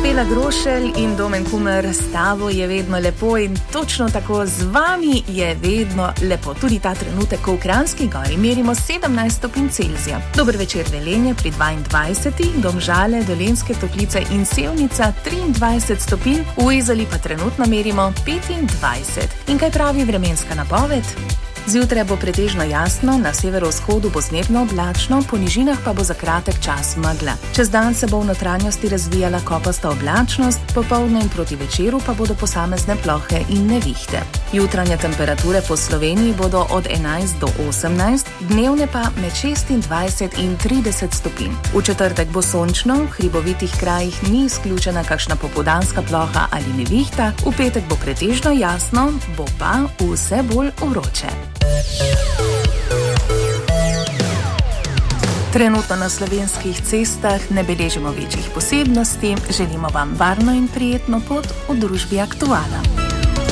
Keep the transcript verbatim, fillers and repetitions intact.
Špela Grošelj in Domen Kumer, s tabo je vedno lepo in točno tako z vami je vedno lepo. Tudi ta trenutek, ko v Kranjski Gori merimo sedemnajst stopinj Celzija. Dober večer Velenje pri dvaindvajset, Domžale, Dolenjske Toplice in Sevnica triindvajset stopinj, v Izoli pa trenutno merimo petindvajset. In kaj pravi vremenska napoved? Zjutraj bo pretežno jasno, na severovzhodu bo zmerno oblačno, po nižinah pa bo za kratek čas megla. Čez dan se bo v notranjosti razvijala kopasta oblačnost, popoldne in proti večeru pa bodo posamezne plohe in nevihte. Jutranje temperature po Sloveniji bodo od enajst do osemnajst, dnevne pa med šestindvajset in trideset stopinj. V četrtek bo sončno, v hribovitih krajih ni izključena kakšna popoldanska ploha ali nevihta, v petek bo pretežno jasno, bo pa vse bolj vroče. Trenutno na slovenskih cestah ne beležimo večjih posebnosti, želimo vam varno in prijetno pot v družbi Aktuala.